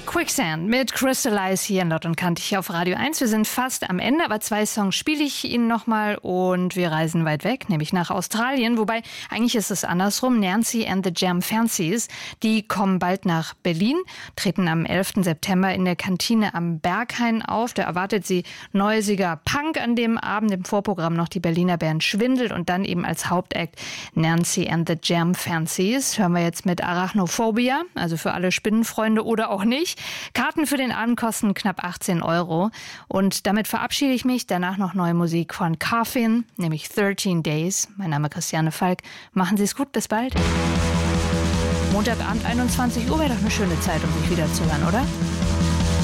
Quicksand mit Crystallize hier in Lott und Kantig auf Radio 1. Wir sind fast am Ende, aber 2 Songs spiele ich Ihnen nochmal und wir reisen weit weg, nämlich nach Australien. Wobei, eigentlich ist es andersrum. Nancy and the Jam Fancies, die kommen bald nach Berlin, treten am 11. September in der Kantine am Berghain auf. Da erwartet sie neuesiger Punk an dem Abend. Im Vorprogramm noch die Berliner Band Schwindel und dann eben als Hauptakt Nancy and the Jam Fancies. Hören wir jetzt mit Arachnophobia, also für alle Spinnenfreunde oder auch nicht. Karten für den Abend kosten knapp 18 €. Und damit verabschiede ich mich. Danach noch neue Musik von Coffin, nämlich 13 Days. Mein Name ist Christiane Falk. Machen Sie es gut, bis bald. Montagabend 21 Uhr wäre doch eine schöne Zeit, um sich wieder zu hören, oder?